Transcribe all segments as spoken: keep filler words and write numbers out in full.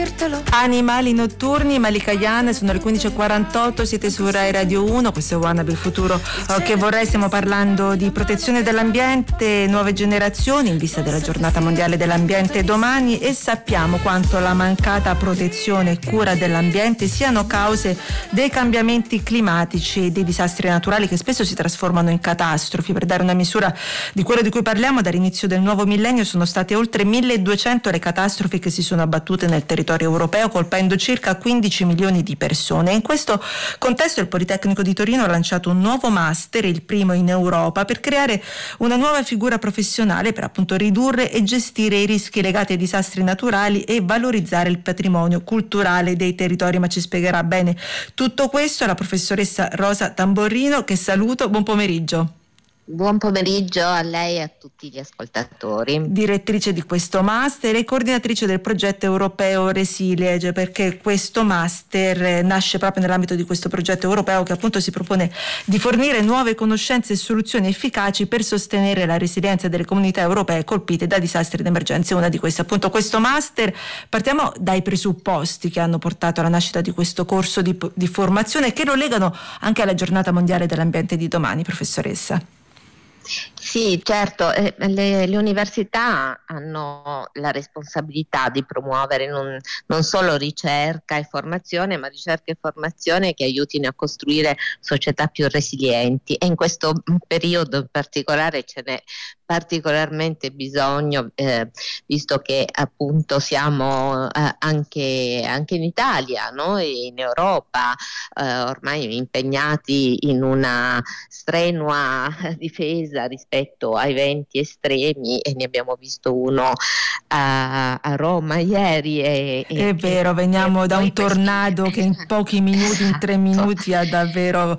Animali notturni, Malika Yan, sono le quindici e quarantotto, siete su Rai Radio uno, questo è Wannabe il futuro eh, che vorrei, stiamo parlando di protezione dell'ambiente, nuove generazioni in vista della giornata mondiale dell'ambiente domani, e sappiamo quanto la mancata protezione e cura dell'ambiente siano cause dei cambiamenti climatici e dei disastri naturali che spesso si trasformano in catastrofi. Per dare una misura di quello di cui parliamo, dall'inizio del nuovo millennio sono state oltre milleduecento le catastrofi che si sono abbattute nel territorio europeo, colpendo circa quindici milioni di persone. In questo contesto il Politecnico di Torino ha lanciato un nuovo master, il primo in Europa, per creare una nuova figura professionale per appunto ridurre e gestire i rischi legati ai disastri naturali e valorizzare il patrimonio culturale dei territori. Ma ci spiegherà bene tutto questo la professoressa Rosa Tamborrino, che saluto. Buon pomeriggio. Buon pomeriggio a lei e a tutti gli ascoltatori. Direttrice di questo master e coordinatrice del progetto europeo Resiliege, perché questo master nasce proprio nell'ambito di questo progetto europeo che appunto si propone di fornire nuove conoscenze e soluzioni efficaci per sostenere la resilienza delle comunità europee colpite da disastri ed emergenze. Una di queste appunto questo master. Partiamo dai presupposti che hanno portato alla nascita di questo corso di, di formazione, che lo legano anche alla giornata mondiale dell'ambiente di domani, professoressa. Sì, certo, eh, le, le università hanno la responsabilità di promuovere non, non solo ricerca e formazione, ma ricerca e formazione che aiutino a costruire società più resilienti, e in questo periodo in particolare ce n'è particolarmente bisogno, eh, visto che appunto siamo eh, anche, anche in Italia, no? E in Europa eh, ormai impegnati in una strenua difesa rispetto a eventi estremi, e ne abbiamo visto uno a, a Roma ieri. E, e, È vero, veniamo da un tornado che in pochi minuti, in tre minuti ha davvero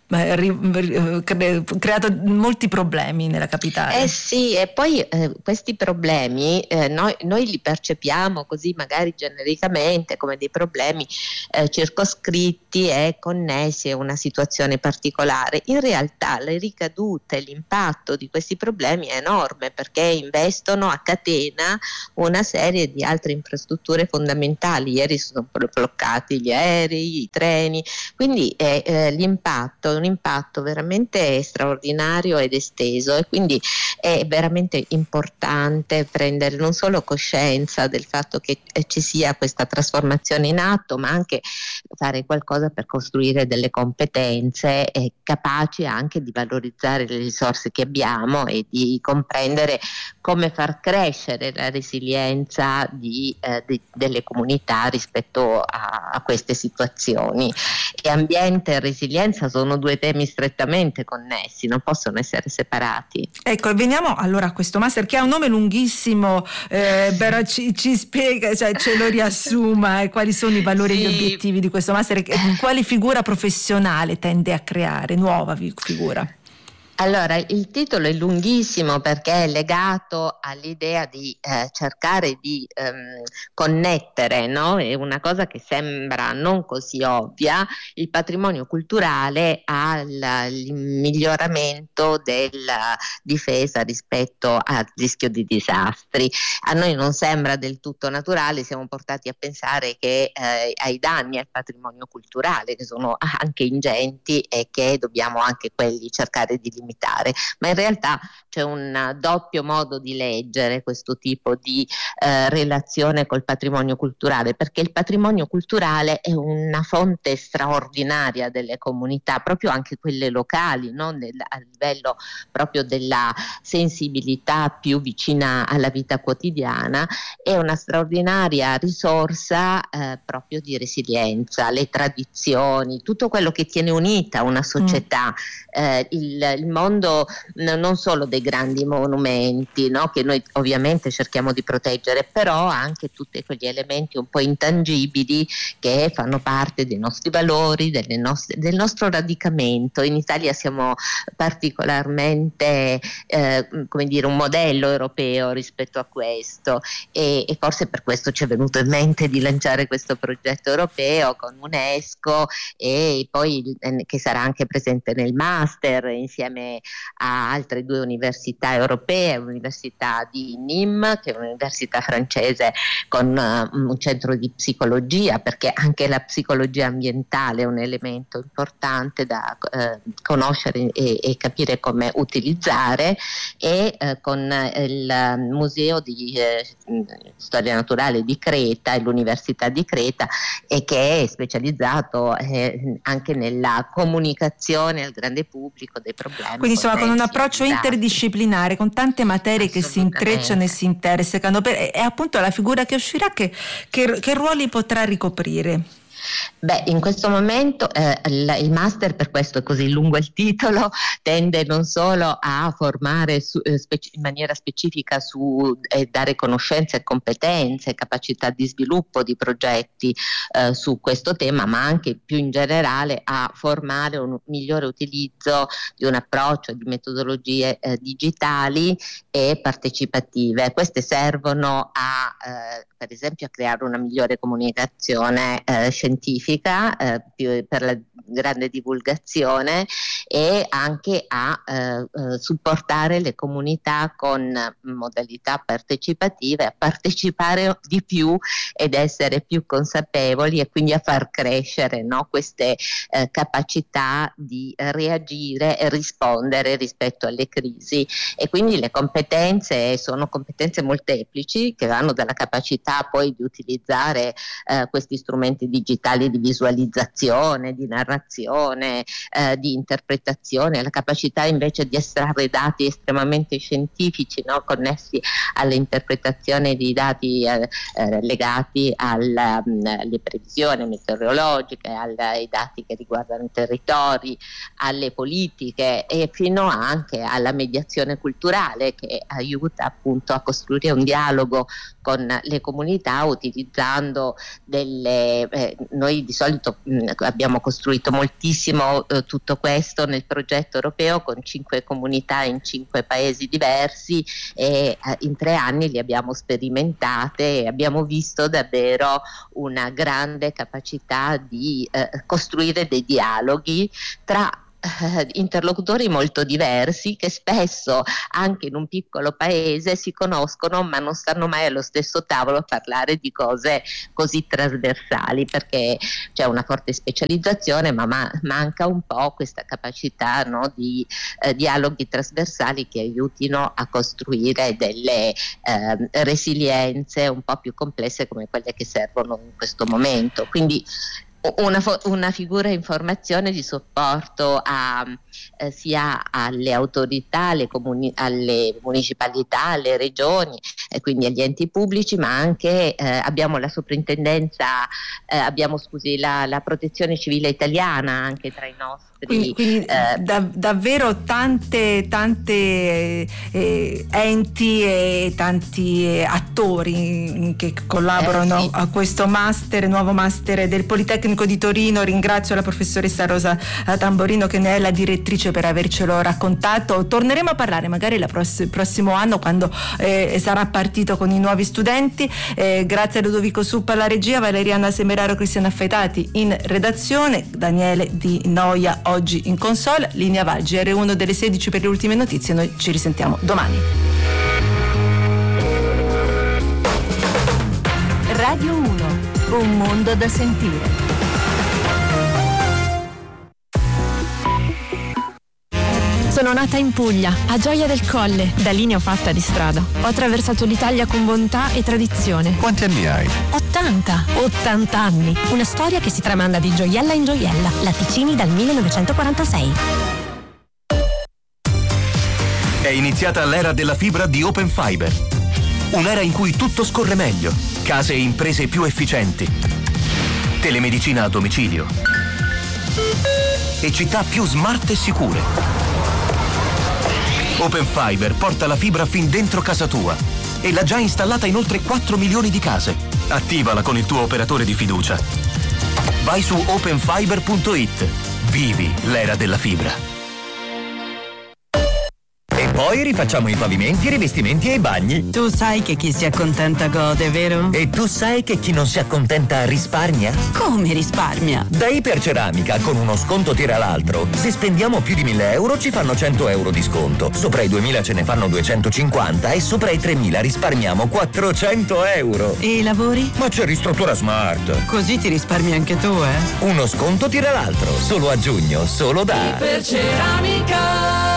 creato molti problemi nella capitale. Eh sì, e poi eh, questi problemi eh, noi, noi li percepiamo così magari genericamente come dei problemi eh, circoscritti e connessi a una situazione particolare. In realtà le ricadute, l'impatto di questi problemi è enorme, perché investono a catena una serie di altre infrastrutture fondamentali. Ieri sono bloccati gli aerei, i treni, quindi eh, eh, l'impatto un impatto veramente straordinario ed esteso, e quindi è veramente importante prendere non solo coscienza del fatto che ci sia questa trasformazione in atto, ma anche fare qualcosa per costruire delle competenze eh, capaci anche di valorizzare le risorse che abbiamo e di comprendere come far crescere la resilienza di, eh, di, delle comunità rispetto a, a queste situazioni. E ambiente e resilienza sono due temi strettamente connessi, non possono essere separati. Ecco, veniamo allora a questo master che ha un nome lunghissimo, eh, però ci, ci spiega, cioè ce lo riassuma, eh, quali sono i valori sì. e gli obiettivi di questo master, e quale figura professionale tende a creare, nuova figura? Allora, il titolo è lunghissimo perché è legato all'idea di eh, cercare di ehm, connettere, no? È una cosa che sembra non così ovvia, il patrimonio culturale al miglioramento della difesa rispetto al rischio di disastri. A noi non sembra del tutto naturale, siamo portati a pensare che eh, ai danni al patrimonio culturale, che sono anche ingenti e che dobbiamo anche quelli cercare di limitare, ma in realtà c'è un doppio modo di leggere questo tipo di eh, relazione col patrimonio culturale, perché il patrimonio culturale è una fonte straordinaria delle comunità, proprio anche quelle locali, no? Nel, a livello proprio della sensibilità più vicina alla vita quotidiana, è una straordinaria risorsa eh, proprio di resilienza, le tradizioni, tutto quello che tiene unita una società, mm. eh, il, il mondo non solo dei grandi monumenti, no? Che noi ovviamente cerchiamo di proteggere, però anche tutti quegli elementi un po' intangibili che fanno parte dei nostri valori, delle nostre, del nostro radicamento. In Italia siamo particolarmente eh, come dire un modello europeo rispetto a questo, e, e forse per questo ci è venuto in mente di lanciare questo progetto europeo con UNESCO, e poi eh, che sarà anche presente nel master insieme insieme a altre due università europee, l'Università di Nîmes, che è un'università francese con uh, un centro di psicologia, perché anche la psicologia ambientale è un elemento importante da uh, conoscere e, e capire come utilizzare, e uh, con il Museo di uh, Storia Naturale di Creta e l'Università di Creta, e che è specializzato eh, anche nella comunicazione al grande pubblico dei problemi. Quindi insomma con un approccio interdisciplinare, con tante materie che si intrecciano e si intersecano. È appunto la figura che uscirà che, che, che ruoli potrà ricoprire? Beh, in questo momento eh, il, il master, per questo è così lungo il titolo, tende non solo a formare su, eh, speci- in maniera specifica su eh, dare conoscenze e competenze, capacità di sviluppo di progetti eh, su questo tema, ma anche più in generale a formare un migliore utilizzo di un approccio di metodologie eh, digitali e partecipative. Queste servono a eh, per esempio a creare una migliore comunicazione eh, scientifica eh, più per la grande divulgazione, e anche a eh, eh, supportare le comunità con modalità partecipative, a partecipare di più ed essere più consapevoli, e quindi a far crescere, no, queste eh, capacità di reagire e rispondere rispetto alle crisi. E quindi le competenze sono competenze molteplici, che vanno dalla capacità poi di utilizzare eh, questi strumenti digitali di visualizzazione, di narrazione, eh, di interpretazione, la capacità invece di estrarre dati estremamente scientifici, no, connessi all'interpretazione di dati eh, eh, legati alla, mh, alle previsioni meteorologiche, al, ai dati che riguardano i territori, alle politiche, e fino anche alla mediazione culturale, che aiuta appunto a costruire un dialogo con le comunità utilizzando delle eh, noi di solito mh, abbiamo costruito moltissimo eh, tutto questo nel progetto europeo con cinque comunità in cinque paesi diversi, e eh, in tre anni li abbiamo sperimentate e abbiamo visto davvero una grande capacità di eh, costruire dei dialoghi tra interlocutori molto diversi, che spesso anche in un piccolo paese si conoscono ma non stanno mai allo stesso tavolo a parlare di cose così trasversali, perché c'è una forte specializzazione, ma, ma manca un po' questa capacità, no, di eh, dialoghi trasversali che aiutino a costruire delle eh, resilienze un po' più complesse come quelle che servono in questo momento. Quindi Una, una figura informazione di supporto a, eh, sia alle autorità, alle, comuni, alle municipalità, alle regioni, e quindi agli enti pubblici, ma anche eh, abbiamo la soprintendenza, eh, abbiamo scusi la, la protezione civile italiana anche tra i nostri. Quindi, quindi eh, da, davvero tante tante eh, enti e tanti eh, attori che collaborano eh, sì. a questo master, nuovo master del Politecnico di Torino. Ringrazio la professoressa Rosa Tamborino, che ne è la direttrice, per avercelo raccontato. Torneremo a parlare magari il pross- prossimo anno, quando eh, sarà partito con i nuovi studenti. Eh, grazie a Ludovico Suppa alla regia, Valeriana Semeraro, Cristiana Affetati in redazione, Daniele Di Noia oggi in console. Linea Val, G R uno delle sedici per le ultime notizie. Noi ci risentiamo domani. Radio uno, un mondo da sentire. Sono nata in Puglia, a Gioia del Colle. Da lì ne ho fatta di strada. Ho attraversato l'Italia con bontà e tradizione. Quanti anni hai? ottanta. ottanta anni. Una storia che si tramanda di gioiella in gioiella. Latticini dal millenovecentoquarantasei. È iniziata l'era della fibra di Open Fiber. Un'era in cui tutto scorre meglio. Case e imprese più efficienti. Telemedicina a domicilio. E città più smart e sicure. Open Fiber porta la fibra fin dentro casa tua e l'ha già installata in oltre quattro milioni di case. Attivala con il tuo operatore di fiducia. Vai su open fiber punto it. Vivi l'era della fibra. Poi rifacciamo i pavimenti, i rivestimenti e i bagni. Tu sai che chi si accontenta gode, vero? E tu sai che chi non si accontenta risparmia? Come risparmia? Da Iperceramica, con uno sconto tira l'altro. Se spendiamo più di mille euro ci fanno cento euro di sconto. Sopra i duemila ce ne fanno duecentocinquanta e sopra i tremila risparmiamo quattrocento euro. E i lavori? Ma c'è Ristruttura Smart. Così ti risparmi anche tu, eh? Uno sconto tira l'altro. Solo a giugno, solo da Iperceramica.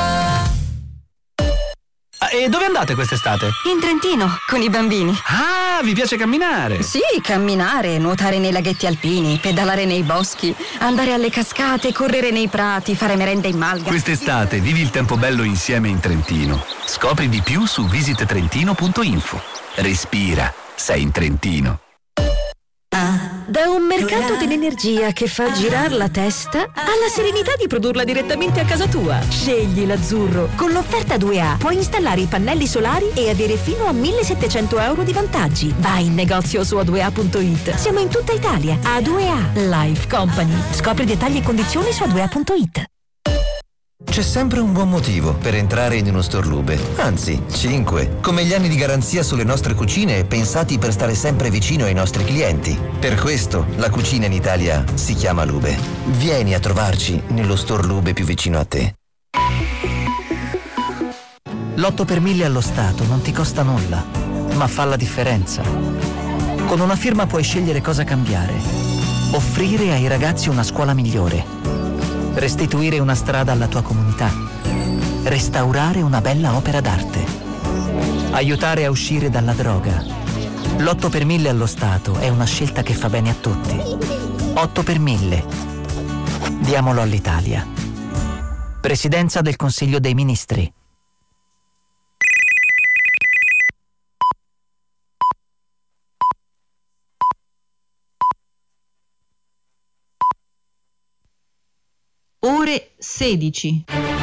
E dove andate quest'estate? In Trentino, con i bambini. Ah, vi piace camminare? Sì, camminare, nuotare nei laghetti alpini, pedalare nei boschi, andare alle cascate, correre nei prati, fare merenda in malga. Quest'estate vivi il tempo bello insieme in Trentino. Scopri di più su visit trentino punto info. Respira, sei in Trentino. Da un mercato dell'energia che fa girare la testa alla serenità di produrla direttamente a casa tua. Scegli l'azzurro. Con l'offerta due A puoi installare i pannelli solari e avere fino a millesettecento euro di vantaggi. Vai in negozio su a due a punto it. Siamo in tutta Italia. A due A Life Company. Scopri dettagli e condizioni su a due a punto it. C'è sempre un buon motivo per entrare in uno store Lube, anzi cinque, come gli anni di garanzia sulle nostre cucine pensati per stare sempre vicino ai nostri clienti. Per questo la cucina in Italia si chiama Lube. Vieni a trovarci nello store Lube più vicino a te. L'otto per mille allo Stato non ti costa nulla, ma fa la differenza. Con una firma puoi scegliere cosa cambiare, offrire ai ragazzi una scuola migliore, restituire una strada alla tua comunità, restaurare una bella opera d'arte, aiutare a uscire dalla droga. L'otto per mille allo Stato è una scelta che fa bene a tutti. otto per mille. Diamolo all'Italia. Presidenza del Consiglio dei Ministri. Ore sedici.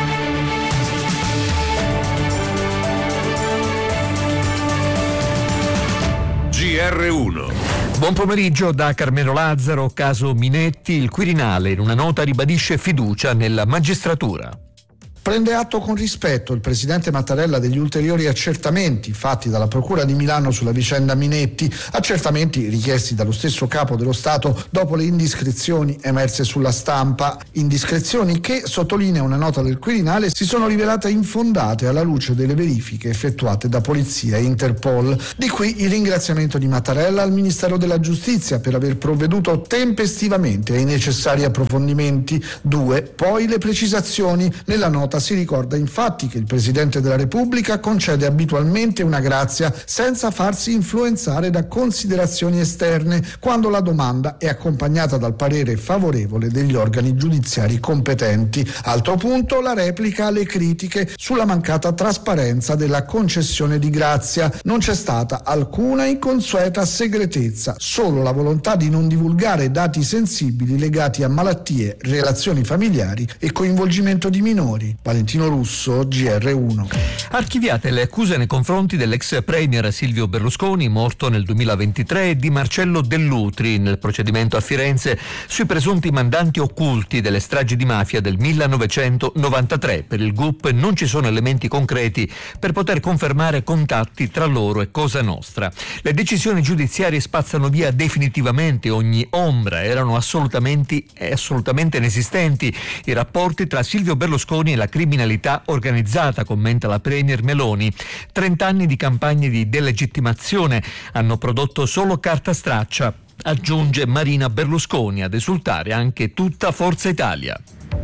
G R uno. Buon pomeriggio da Carmelo Lazzaro, caso Minetti. Il Quirinale in una nota ribadisce fiducia nella magistratura. Prende atto con rispetto il presidente Mattarella degli ulteriori accertamenti fatti dalla Procura di Milano sulla vicenda Minetti, accertamenti richiesti dallo stesso capo dello Stato dopo le indiscrezioni emerse sulla stampa, indiscrezioni che, sottolinea una nota del Quirinale, si sono rivelate infondate alla luce delle verifiche effettuate da Polizia e Interpol. Di qui il ringraziamento di Mattarella al Ministero della Giustizia per aver provveduto tempestivamente ai necessari approfondimenti. Due, poi le precisazioni. Nella nota si ricorda infatti che il Presidente della Repubblica concede abitualmente una grazia senza farsi influenzare da considerazioni esterne quando la domanda è accompagnata dal parere favorevole degli organi giudiziari competenti. Altro punto, la replica alle critiche sulla mancata trasparenza della concessione di grazia. Non c'è stata alcuna inconsueta segretezza, solo la volontà di non divulgare dati sensibili legati a malattie, relazioni familiari e coinvolgimento di minori. Valentino Russo, G R uno. Archiviate le accuse nei confronti dell'ex premier Silvio Berlusconi, morto nel duemilaventitré, e di Marcello Dell'Utri nel procedimento a Firenze sui presunti mandanti occulti delle stragi di mafia del millenovecentonovantatré. Per il G U P non ci sono elementi concreti per poter confermare contatti tra loro e Cosa Nostra. Le decisioni giudiziarie spazzano via definitivamente ogni ombra, erano assolutamente, assolutamente inesistenti i rapporti tra Silvio Berlusconi e la criminalità organizzata, commenta la premier Meloni. Trent'anni di campagne di delegittimazione hanno prodotto solo carta straccia, aggiunge Marina Berlusconi, ad esultare anche tutta Forza Italia.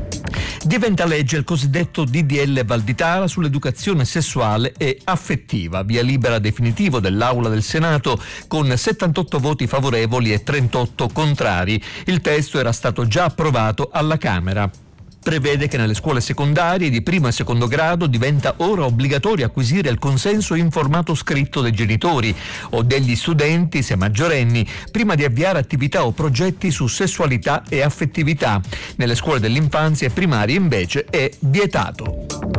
Diventa legge il cosiddetto D D L Valditara sull'educazione sessuale e affettiva, via libera definitivo dell'Aula del Senato con settantotto voti favorevoli e trentotto contrari. Il testo era stato già approvato alla Camera. Prevede che nelle scuole secondarie di primo e secondo grado diventa ora obbligatorio acquisire il consenso informato scritto dei genitori o degli studenti, se maggiorenni, prima di avviare attività o progetti su sessualità e affettività. Nelle scuole dell'infanzia e primarie invece è vietato.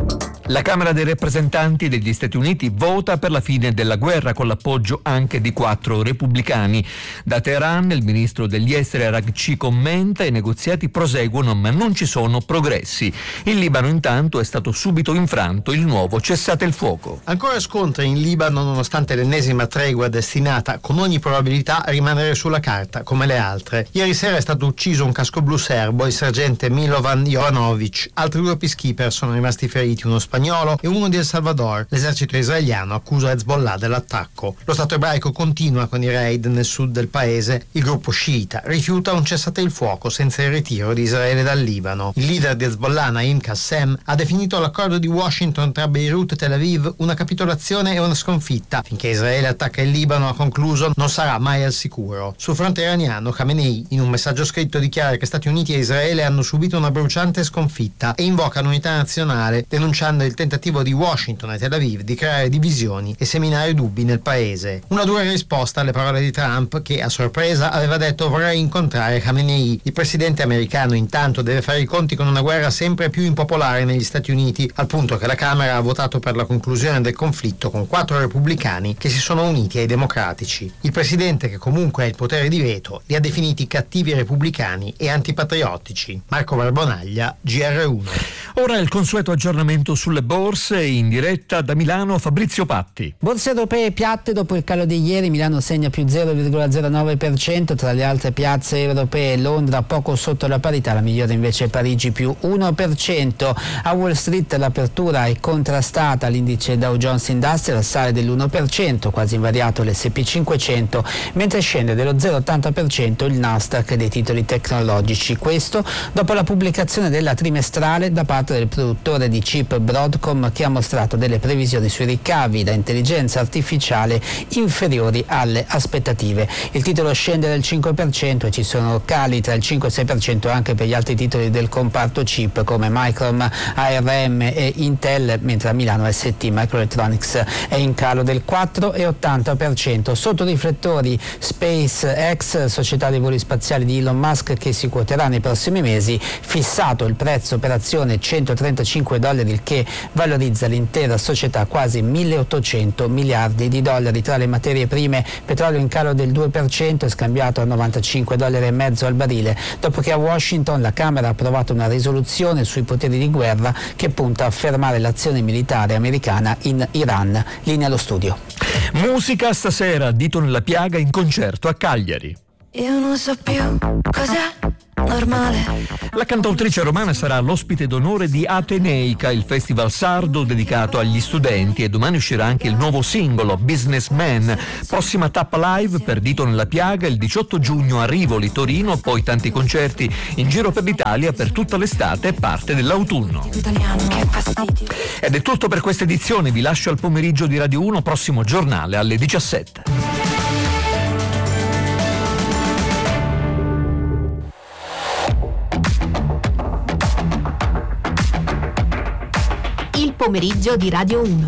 La Camera dei rappresentanti degli Stati Uniti vota per la fine della guerra con l'appoggio anche di quattro repubblicani. Da Teheran il ministro degli esteri Araghchi commenta: i negoziati proseguono ma non ci sono progressi. In Libano intanto è stato subito infranto il nuovo cessate il fuoco. Ancora scontri in Libano nonostante l'ennesima tregua destinata con ogni probabilità a rimanere sulla carta come le altre. Ieri sera è stato ucciso un cascoblu serbo, il sergente Milovan Jovanovic. Altri due peacekeeper sono rimasti feriti, uno spagnolo e uno di El Salvador. L'esercito israeliano accusa Hezbollah dell'attacco. Lo Stato ebraico continua con i raid nel sud del paese. Il gruppo sciita rifiuta un cessate il fuoco senza il ritiro di Israele dal Libano. Il leader di Hezbollah, Naim Qassem, ha definito l'accordo di Washington tra Beirut e Tel Aviv una capitolazione e una sconfitta. Finché Israele attacca il Libano, ha concluso, non sarà mai al sicuro. Sul fronte iraniano, Khamenei, in un messaggio scritto, dichiara che Stati Uniti e Israele hanno subito una bruciante sconfitta e invoca l'unità nazionale, denunciando il tentativo di Washington e Tel Aviv di creare divisioni e seminare dubbi nel paese. Una dura risposta alle parole di Trump, che a sorpresa aveva detto: vorrei incontrare Khamenei. Il presidente americano intanto deve fare i conti con una guerra sempre più impopolare negli Stati Uniti, al punto che la Camera ha votato per la conclusione del conflitto con quattro repubblicani che si sono uniti ai democratici. Il presidente, che comunque ha il potere di veto, li ha definiti cattivi repubblicani e antipatriottici. Marco Barbonaglia, G R uno. Ora il consueto aggiornamento sulle borse, in diretta da Milano Fabrizio Patti. Borse europee piatte dopo il calo di ieri. Milano segna più zero virgola zero nove per cento, tra le altre piazze europee Londra poco sotto la parità, la migliore invece è Parigi più uno per cento. A Wall Street l'apertura è contrastata, l'indice Dow Jones Industrial sale dell'uno per cento, quasi invariato l'esse e pi cinquecento, mentre scende dello zero virgola ottanta per cento il Nasdaq dei titoli tecnologici. Questo dopo la pubblicazione della trimestrale da parte del produttore di chip Broadcom, che ha mostrato delle previsioni sui ricavi da intelligenza artificiale inferiori alle aspettative. Il titolo scende del cinque per cento e ci sono cali tra il cinque e il sei per cento anche per gli altri titoli del comparto chip come Micron, A R M e Intel, mentre a Milano S T Microelectronics è in calo del quattro virgola ottanta per cento. Sotto riflettori SpaceX, società dei voli spaziali di Elon Musk, che si quoterà nei prossimi mesi, fissato il prezzo per azione centotrentacinque dollari, il che valorizza l'intera società quasi milleottocento miliardi di dollari. Tra le materie prime, petrolio in calo del due per cento, è scambiato a novantacinque dollari e mezzo al barile, dopo che a Washington la Camera ha approvato una risoluzione sui poteri di guerra che punta a fermare l'azione militare americana in Iran. Linea allo studio. Musica stasera, Dito nella piaga in concerto a Cagliari. Io non so più cos'è normale. La cantautrice romana sarà l'ospite d'onore di Ateneica, il festival sardo dedicato agli studenti, e domani uscirà anche il nuovo singolo Businessman. Prossima tappa live per Dito nella piaga il diciotto giugno a Rivoli, Torino, poi tanti concerti in giro per l'Italia per tutta l'estate e parte dell'autunno. Ed è tutto per questa edizione, vi lascio al pomeriggio di Radio uno, prossimo giornale alle diciassette. Pomeriggio di Radio uno.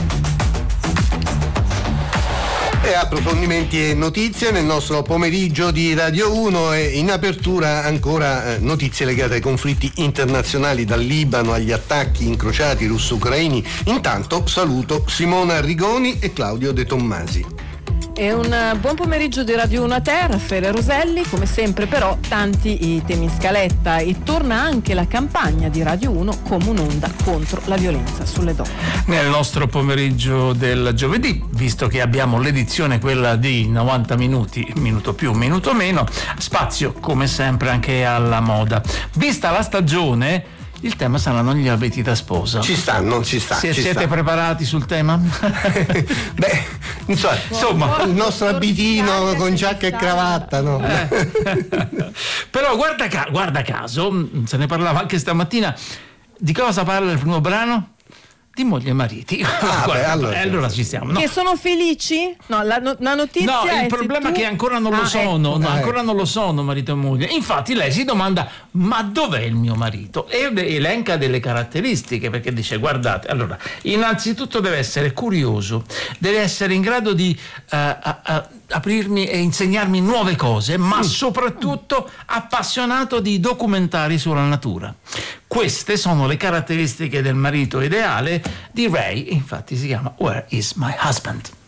E approfondimenti e notizie nel nostro pomeriggio di Radio uno, e in apertura ancora eh, notizie legate ai conflitti internazionali, dal Libano agli attacchi incrociati russo-ucraini. Intanto saluto Simona Rigoni e Claudio De Tommasi. E un buon pomeriggio di Radio uno a te, Raffaele Roselli. Come sempre però tanti i temi in scaletta, e torna anche la campagna di Radio uno come un'onda contro la violenza sulle donne. Nel nostro pomeriggio del giovedì, visto che abbiamo l'edizione quella di novanta minuti, minuto più, minuto meno, spazio come sempre anche alla moda. Vista la stagione, il tema saranno gli abiti da sposa. Ci stanno, ci sta. Se ci siete sta. preparati sul tema? Beh, insomma, insomma il nostro abitino con giacca e cravatta, no? Eh. Però guarda, ca- guarda caso, se ne parlava anche stamattina. Di cosa parla il primo brano? Di moglie e mariti. Ah, Guarda, beh, allora, eh, allora ci siamo. No. Che sono felici? No, la, no, la notizia No, è il problema tu... è che ancora non lo ah, sono, ecco. no, eh. ancora non lo sono marito e moglie. Infatti lei si domanda: ma dov'è il mio marito? E elenca delle caratteristiche, perché dice: guardate, allora, innanzitutto deve essere curioso, deve essere in grado di uh, a, a, aprirmi e insegnarmi nuove cose, ma soprattutto appassionato di documentari sulla natura. Queste sono le caratteristiche del marito ideale di Ray, infatti si chiama Where is my husband?